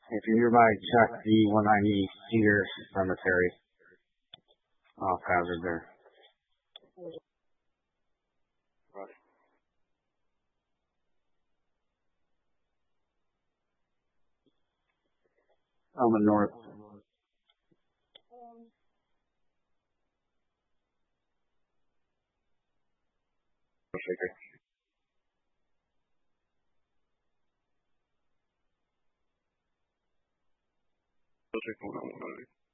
If you're nearby, check the 190 Cedar Cemetery off Hazard there. On the north. Shaker. Check 190.